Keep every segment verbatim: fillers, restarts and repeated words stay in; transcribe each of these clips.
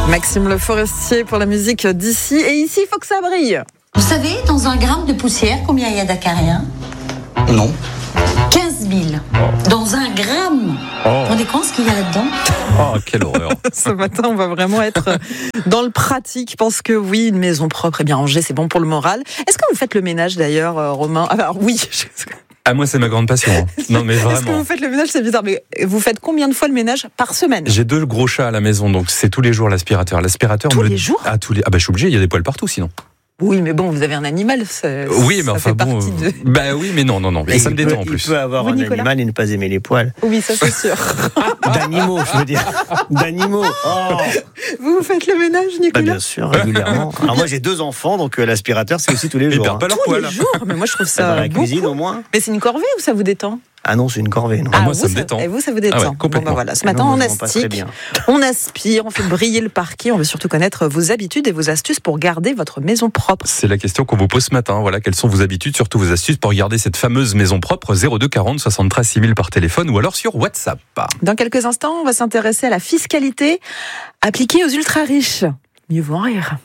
Maxime Le Forestier pour la musique d'ici. Et ici, il faut que ça brille. Vous savez, dans un gramme de poussière, combien il y a d'acariens ? Non. quinze mille. Dans un gramme. Oh. Vous vous rendez compte ce qu'il y a là-dedans ? Oh, quelle horreur. Ce matin, on va vraiment être dans le pratique. Je pense que oui, une maison propre et bien rangée, c'est bon pour le moral. Est-ce que vous faites le ménage d'ailleurs, Romain ? Alors oui. Ah, moi, c'est ma grande passion. Hein. Non, mais vraiment. Est-ce que vous faites le ménage ? C'est bizarre, mais vous faites combien de fois le ménage par semaine ? J'ai deux gros chats à la maison, donc c'est tous les jours l'aspirateur. L'aspirateur tous me... les jours ? Ah, tous les... ah, bah, je suis obligé, il y a des poils partout sinon. Oui, mais bon, vous avez un animal. Ça, oui, mais ça enfin fait bon. partie de... Bah oui, mais non, non, non. Et, et ça me détend peut, en plus. Il peut avoir vous, un Nicolas animal et ne pas aimer les poils. Oui, ça c'est sûr. D'animaux, je veux dire. D'animaux. Oh. Vous, vous faites le ménage, Nicolas ? Bah bien sûr, régulièrement. Alors moi, j'ai deux enfants, donc euh, l'aspirateur, c'est aussi tous les Ils jours. perdent pas leurs Tous poils. les jours. Mais moi, je trouve ça Dans la beaucoup. cuisine, au moins. Mais c'est une corvée ou ça vous détend ? Ah non, c'est une corvée, non. Ah, moi, vous, ça me détend. Et vous, ça vous détend. Ah ouais, complètement. Bon, bah voilà. Ce matin, Non, on moi, je m'en passerais astique, bien. on aspire, on fait briller le parquet. On veut surtout connaître vos habitudes et vos astuces pour garder votre maison propre. C'est la question qu'on vous pose ce matin. Voilà, quelles sont vos habitudes, surtout vos astuces pour garder cette fameuse maison propre. zéro deux quarante soixante-treize six mille par téléphone ou alors sur WhatsApp. Dans quelques instants, on va s'intéresser à la fiscalité appliquée aux ultra riches. Mieux vaut en rire.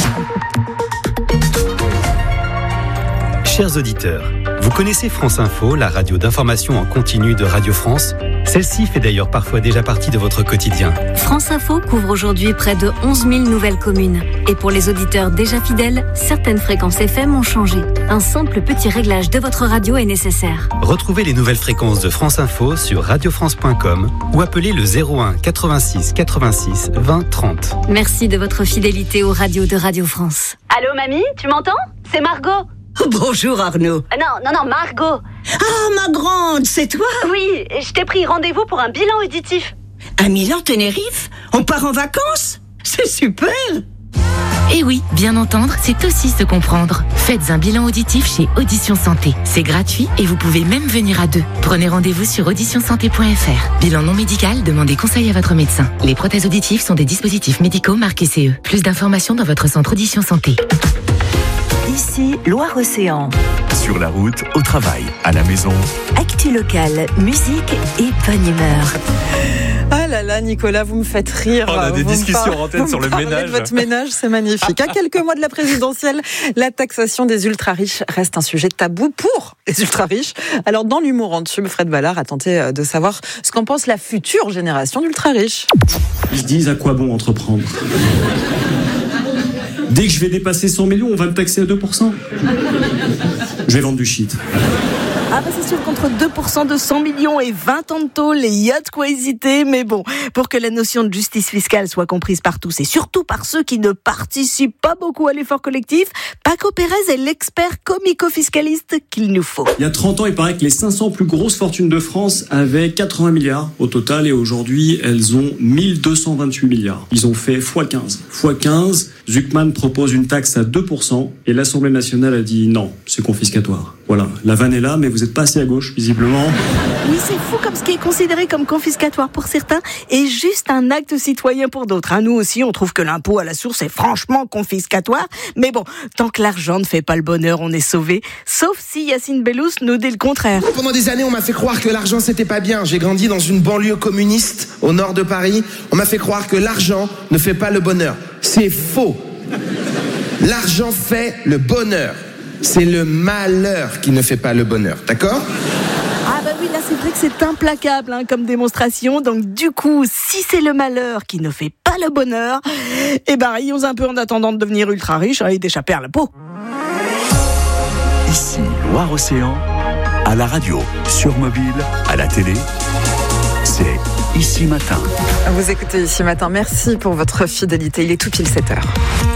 Chers auditeurs, vous connaissez France Info, la radio d'information en continu de Radio France ? Celle-ci fait d'ailleurs parfois déjà partie de votre quotidien. France Info couvre aujourd'hui près de onze mille nouvelles communes. Et pour les auditeurs déjà fidèles, certaines fréquences F M ont changé. Un simple petit réglage de votre radio est nécessaire. Retrouvez les nouvelles fréquences de France Info sur radio france point com ou appelez le zéro un quatre-vingt-six quatre-vingt-six vingt trente. Merci de votre fidélité aux radios de Radio France. Allô mamie, tu m'entends ? C'est Margot. Bonjour Arnaud. Ah non, non, non, Margot. Ah, ma grande, c'est toi ? Oui, je t'ai pris rendez-vous pour un bilan auditif. À Milan, Tenerife ? On part en vacances ? C'est super ! Et oui, bien entendre, c'est aussi se comprendre. Faites un bilan auditif chez Audition Santé. C'est gratuit et vous pouvez même venir à deux. Prenez rendez-vous sur audition santé point f r. Bilan non médical, demandez conseil à votre médecin. Les prothèses auditives sont des dispositifs médicaux marqués C E. Plus d'informations dans votre centre Audition Santé. Ici, Loire-Océan. Sur la route, au travail, à la maison. Actu locale, musique et bonne humeur. Ah là là, Nicolas, vous me faites rire. On a des vous discussions en tête sur le ménage. De votre ménage, c'est magnifique. À quelques mois de la présidentielle, la taxation des ultra-riches reste un sujet tabou pour les ultra-riches. Alors, dans l'humour en tube, Fred Ballard a tenté de savoir ce qu'en pense la future génération d'ultra-riches. Ils se disent à quoi bon entreprendre ? Dès que je vais dépasser cent millions, on va me taxer à deux pour cent. Je vais vendre du shit. Ah bah c'est sûr qu'entre deux pour cent de cent millions et vingt ans de tôle, il y a de quoi hésiter, mais bon, pour que la notion de justice fiscale soit comprise par tous et surtout par ceux qui ne participent pas beaucoup à l'effort collectif, Paco Pérez est l'expert comico-fiscaliste qu'il nous faut. Il y a trente ans, il paraît que les cinq cents plus grosses fortunes de France avaient quatre-vingts milliards au total et aujourd'hui, elles ont mille deux cent vingt-huit milliards. Ils ont fait fois quinze. fois quinze, Zuckman propose une taxe à deux pour cent et l'Assemblée nationale a dit non, c'est confiscatoire. Voilà, la vanne est là, mais vous n'êtes pas assez à gauche, visiblement. Oui, c'est fou comme ce qui est considéré comme confiscatoire pour certains est juste un acte citoyen pour d'autres. Hein, nous aussi, on trouve que l'impôt à la source est franchement confiscatoire. Mais bon, tant que l'argent ne fait pas le bonheur, on est sauvé. Sauf si Yacine Bellous nous dit le contraire. Pendant des années, on m'a fait croire que l'argent, c'était pas bien. J'ai grandi dans une banlieue communiste au nord de Paris. On m'a fait croire que l'argent ne fait pas le bonheur. C'est faux. L'argent fait le bonheur. C'est le malheur qui ne fait pas le bonheur, d'accord ? Ah bah oui, là c'est vrai que c'est implacable hein, comme démonstration. Donc du coup, si c'est le malheur qui ne fait pas le bonheur, eh ben rions un peu en attendant de devenir ultra riche hein, et d'échapper à l'impôt. Ici, Loire-Océan, à la radio, sur mobile, à la télé, c'est Ici Matin. Vous écoutez Ici Matin, merci pour votre fidélité. Il est tout pile sept heures.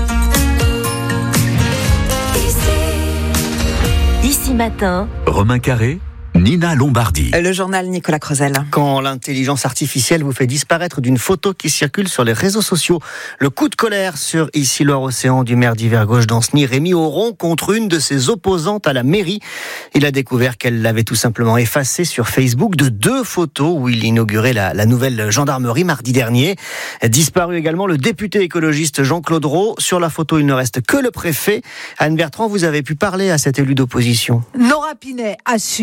Ici Matin, Romain Carré, Nina Lombardi. Le journal Nicolas Creusel. Quand l'intelligence artificielle vous fait disparaître d'une photo qui circule sur les réseaux sociaux, le coup de colère sur Ici Loire-Océan du maire d'Hiver Gauche d'Anceny, Rémi Auron, contre une de ses opposantes à la mairie. Il a découvert qu'elle l'avait tout simplement effacée sur Facebook de deux photos où il inaugurait la, la nouvelle gendarmerie mardi dernier. Disparu également le député écologiste Jean-Claude Rau. Sur la photo, il ne reste que le préfet. Anne Bertrand, vous avez pu parler à cet élu d'opposition. Nora Pinet assume. Oui,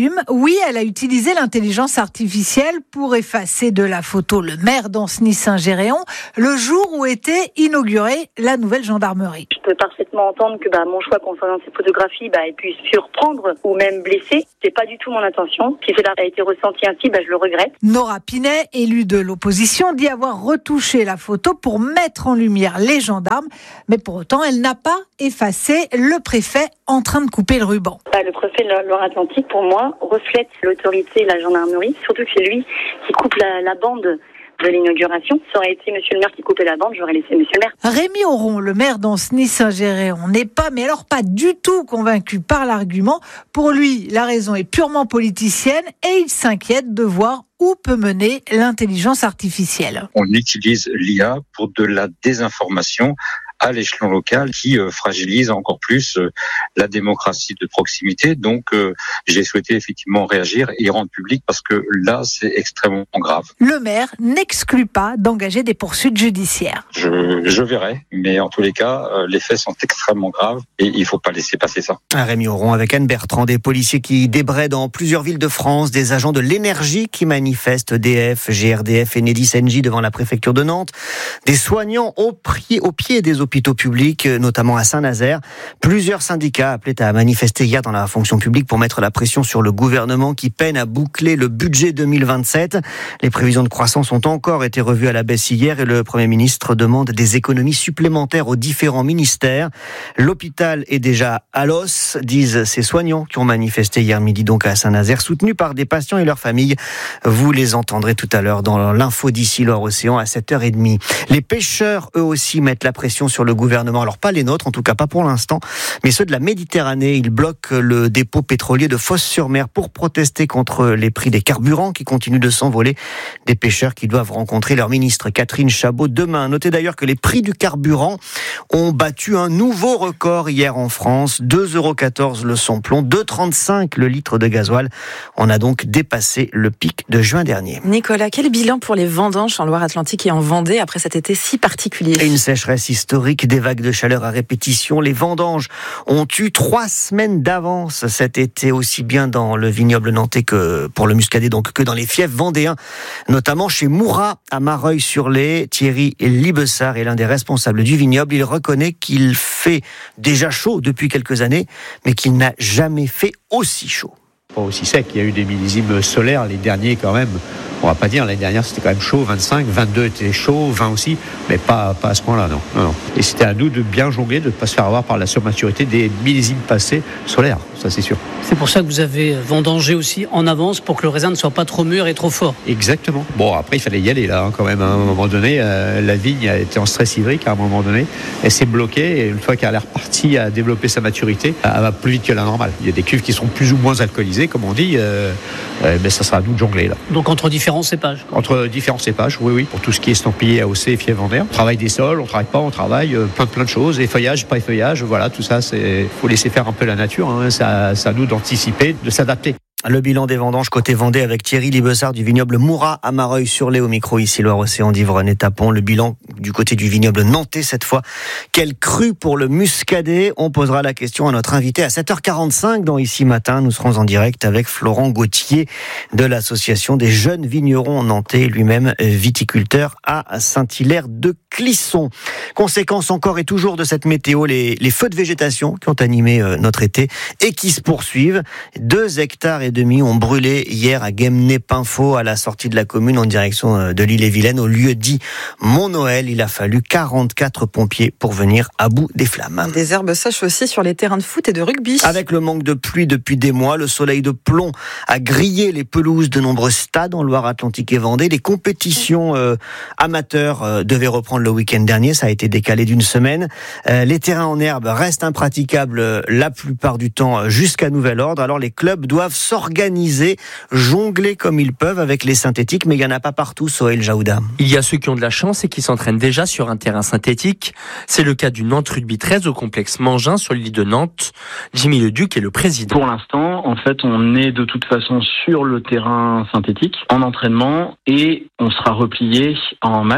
Oui, elle a utilisé l'intelligence artificielle pour effacer de la photo le maire d'Ancenis-Saint-Géréon le jour où était inaugurée la nouvelle gendarmerie. Je peux parfaitement entendre que bah, mon choix concernant ces photographies bah, ait pu surprendre ou même blesser. C'est pas du tout mon intention. Si cela a été ressenti ainsi, bah, je le regrette. Nora Pinet, élue de l'opposition, dit avoir retouché la photo pour mettre en lumière les gendarmes. Mais pour autant, elle n'a pas effacé le préfet en train de couper le ruban. Bah, le préfet de Loire-Atlantique, pour moi, reflète l'autorité et la gendarmerie. Surtout que c'est lui qui coupe la, la bande de l'inauguration. Ça aurait été monsieur le maire qui coupait la bande, j'aurais laissé monsieur le maire. Rémi Auron, le maire d'Ancenis-Saint-Géréon, n'est pas, mais alors pas du tout convaincu par l'argument. Pour lui, la raison est purement politicienne et il s'inquiète de voir où peut mener l'intelligence artificielle. On utilise l'I A pour de la désinformation à l'échelon local qui euh, fragilise encore plus euh, la démocratie de proximité. Donc, euh, j'ai souhaité effectivement réagir et rendre public parce que là, c'est extrêmement grave. Le maire n'exclut pas d'engager des poursuites judiciaires. Je, je verrai, mais en tous les cas, euh, les faits sont extrêmement graves et il ne faut pas laisser passer ça. Rémi Auron avec Anne Bertrand, des policiers qui débraient dans plusieurs villes de France, des agents de l'énergie qui manifestent, E D F, G R D F et Enedis Engie devant la préfecture de Nantes, des soignants au, pied, au pied des hôpitaux publics, notamment à Saint-Nazaire. Plusieurs syndicats appelaient à manifester hier dans la fonction publique pour mettre la pression sur le gouvernement qui peine à boucler le budget deux mille vingt-sept. Les prévisions de croissance ont encore été revues à la baisse hier et le Premier ministre demande des économies supplémentaires aux différents ministères. L'hôpital est déjà à l'os, disent ces soignants qui ont manifesté hier midi donc à Saint-Nazaire, soutenus par des patients et leurs familles. Vous les entendrez tout à l'heure dans l'info d'ici Loire-Océan à sept heures trente. Les pêcheurs, eux aussi, mettent la pression sur le gouvernement. Alors pas les nôtres, en tout cas pas pour l'instant, mais ceux de la Méditerranée. Ils bloquent le dépôt pétrolier de Fos-sur-Mer pour protester contre les prix des carburants qui continuent de s'envoler. Des pêcheurs qui doivent rencontrer leur ministre Catherine Chabot demain. Notez d'ailleurs que les prix du carburant ont battu un nouveau record hier en France. deux euros quatorze le samplon, deux euros trente-cinq le litre de gasoil. On a donc dépassé le pic de juin dernier. Nicolas, quel bilan pour les vendanges en Loire-Atlantique et en Vendée après cet été si particulier ? Une sécheresse historique, des vagues de chaleur à répétition. Les vendanges ont eu trois semaines d'avance cet été, aussi bien dans le vignoble nantais que pour le muscadet, donc que dans les fiefs vendéens, notamment chez Moura à Mareuil-sur-Lay. Thierry Libessard est l'un des responsables du vignoble. Il reconnaît qu'il fait déjà chaud depuis quelques années, mais qu'il n'a jamais fait aussi chaud. Pas aussi sec, il y a eu des millésimes solaires, les derniers quand même, on va pas dire, l'année dernière c'était quand même chaud, vingt-cinq, vingt-deux était chaud, vingt aussi, mais pas, pas à ce point-là, non. non, non. Et c'était à nous de bien jongler, de ne pas se faire avoir par la surmaturité des millésimes passés solaires, ça c'est sûr. C'est pour ça que vous avez vendangé aussi en avance pour que le raisin ne soit pas trop mûr et trop fort. Exactement. Bon, après il fallait y aller là, hein, quand même, à un moment donné, euh, la vigne a été en stress hydrique à un moment donné, elle s'est bloquée et une fois qu'elle est repartie à développer sa maturité, elle va plus vite que la normale. Il y a des cuves qui sont plus ou moins alcoolisées, comme on dit, euh, euh, mais ça sera à nous de jongler là. Donc entre différents cépages. Entre différents cépages, oui, oui, pour tout ce qui est estampillé A O C et fief vendéen. On travaille des sols, on travaille pas, on travaille euh, plein, plein de choses, effeuillage, pas effeuillage, voilà, tout ça, c'est, faut laisser faire un peu la nature, hein, ça, ça à nous d'anticiper, de s'adapter. Le bilan des vendanges côté Vendée avec Thierry Libessard du vignoble Moura à Mareuil-sur-Lay au micro ici Loire-Océan d'Ivronne et Tapon. Le bilan du côté du vignoble nantais cette fois. Quel cru pour le muscadet? On posera la question à notre invité à sept heures quarante-cinq dans Ici Matin. Nous serons en direct avec Florent Gauthier de l'association des jeunes vignerons nantais, lui-même viticulteur à Saint-Hilaire de Clisson. Conséquence encore et toujours de cette météo, les, les feux de végétation qui ont animé notre été et qui se poursuivent. Deux hectares et demi ont brûlé hier à Guémené-Pinfo, à la sortie de la commune en direction de l'île-et-Vilaine, au lieu dit Mont-Noël. Il a fallu quarante-quatre pompiers pour venir à bout des flammes. Des herbes sèches aussi sur les terrains de foot et de rugby. Avec le manque de pluie depuis des mois, le soleil de plomb a grillé les pelouses de nombreux stades en Loire-Atlantique et Vendée. Les compétitions euh, amateurs euh, devaient reprendre le week-end dernier, ça a été décalé d'une semaine. Euh, les terrains en herbe restent impraticables euh, la plupart du temps euh, jusqu'à nouvel ordre. Alors les clubs doivent s'organiser, jongler comme ils peuvent avec les synthétiques, mais il n'y en a pas partout, Sohail Jaouda. Il y a ceux qui ont de la chance et qui s'entraînent déjà sur un terrain synthétique. C'est le cas du Nantes Rugby treize au complexe Mangin sur l'île de Nantes. Jimmy Leduc est le président. Pour l'instant, en fait, on est de toute façon sur le terrain synthétique, en entraînement, et on sera replié en match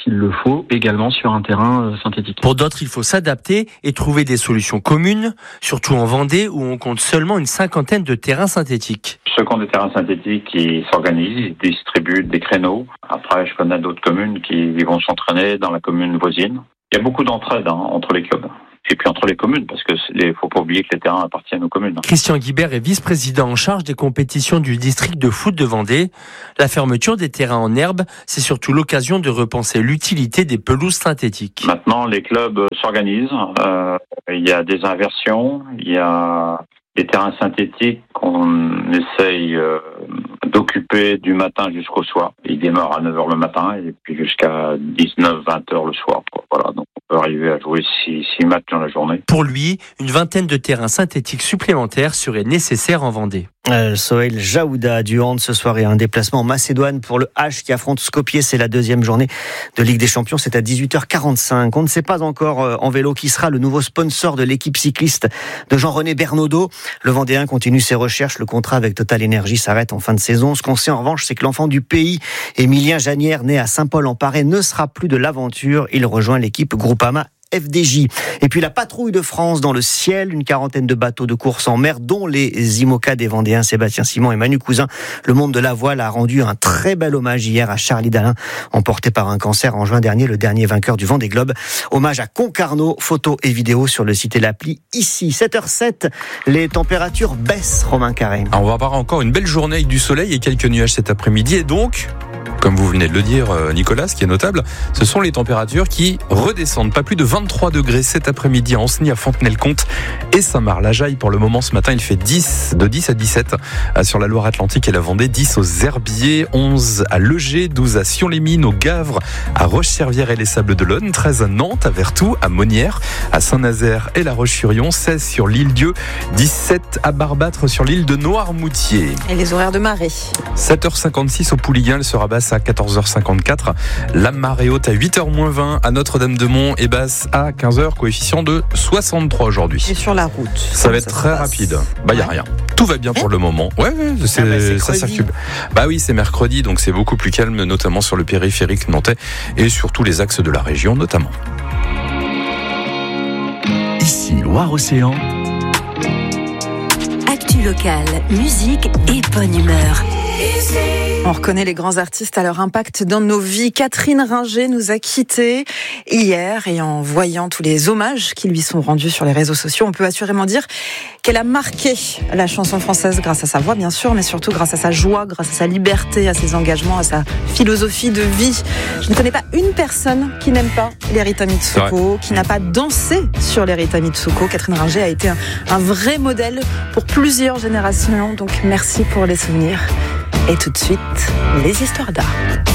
s'il le faut, également sur un terrain euh, synthétique. Pour d'autres, il faut s'adapter et trouver des solutions communes, surtout en Vendée où on compte seulement une cinquantaine de terrains synthétiques. Ceux qui ont des terrains synthétiques, ils s'organisent, ils distribuent des créneaux. Après, je connais d'autres communes qui vont s'entraîner dans la commune voisine. Il y a beaucoup d'entraide hein, entre les clubs. Et puis entre les communes, parce que il faut pas oublier que les terrains appartiennent aux communes. Christian Guibert est vice-président en charge des compétitions du district de foot de Vendée. La fermeture des terrains en herbe, c'est surtout l'occasion de repenser l'utilité des pelouses synthétiques. Maintenant, les clubs s'organisent. Euh, il y a des inversions, il y a des terrains synthétiques qu'on essaye euh, d'occuper du matin jusqu'au soir. Ils démarrent à neuf heures le matin et puis jusqu'à dix-neuf vingt heures le soir. Quoi. Voilà, donc on peut arriver à jouer six matchs dans la journée. Pour lui, une vingtaine de terrains synthétiques supplémentaires seraient nécessaires en Vendée. Euh, Sohail Jaouda du hand ce soir et un déplacement en Macédoine pour le H qui affronte Skopje. C'est la deuxième journée de Ligue des Champions. C'est à dix-huit heures quarante-cinq. On ne sait pas encore euh, en vélo qui sera le nouveau sponsor de l'équipe cycliste de Jean-René Bernaudot. Le Vendéen continue ses recherches. Le contrat avec Total Energy s'arrête en fin de saison. Ce qu'on sait en revanche, c'est que l'enfant du pays, Émilien Janière, né à Saint-Paul-en-Paray, ne sera plus de l'aventure. Il rejoint l'équipe Groupama F D J. Et puis la patrouille de France dans le ciel, une quarantaine de bateaux de course en mer, dont les IMOCA des Vendéens Sébastien Simon et Manu Cousin. Le monde de la voile a rendu un très bel hommage hier à Charlie Dalin, emporté par un cancer en juin dernier, le dernier vainqueur du Vendée Globe. Hommage à Concarneau, photos et vidéos sur le site et l'appli ici. sept heures sept, les températures baissent, Romain Carré. Alors on va avoir encore une belle journée avec du soleil et quelques nuages cet après-midi et donc... Comme vous venez de le dire, Nicolas, ce qui est notable, ce sont les températures qui redescendent. Pas plus de vingt-trois degrés cet après-midi à Ancenis, à Fontenay-le-Comte et Saint-Marc-la-Jaille. Pour le moment, ce matin, il fait dix, de dix à dix-sept sur la Loire-Atlantique et la Vendée, dix aux Herbiers, onze à Legé, douze à Sion-les-Mines, au Gavre, à Roche-Servière et les Sables-d'Olonne, treize à Nantes, à Vertou, à Monières, à Saint-Nazaire et la Roche-sur-Yon, seize sur l'île Dieu, dix-sept à Barbâtre sur l'île de Noirmoutier. Et les horaires de marée. sept heures cinquante-six au Pouliguen, elle sera basse à quatorze heures cinquante-quatre. La marée haute à huit heures moins vingt à Notre-Dame-de-Mont et basse à quinze heures, coefficient de soixante-trois aujourd'hui. Et sur la route. Ça va être très rapide. Bah, il n'y a rien. Tout va bien pour le moment. Ouais, ouais, c'est, ah bah c'est ça circule. Bah oui, c'est mercredi, donc c'est beaucoup plus calme, notamment sur le périphérique nantais et sur tous les axes de la région, notamment. Ici, Loire-Océan. Actu locale, musique et bonne humeur. On reconnaît les grands artistes à leur impact dans nos vies. Catherine Ringer nous a quittés hier et en voyant tous les hommages qui lui sont rendus sur les réseaux sociaux, on peut assurément dire qu'elle a marqué la chanson française grâce à sa voix, bien sûr, mais surtout grâce à sa joie, grâce à sa liberté, à ses engagements, à sa philosophie de vie. Je ne connais pas une personne qui n'aime pas les Rita Mitsuko, qui n'a pas dansé sur les Rita Mitsuko. Catherine Ringer a été un, un vrai modèle pour plusieurs générations, donc merci pour les souvenirs. Et tout de suite, les histoires d'art.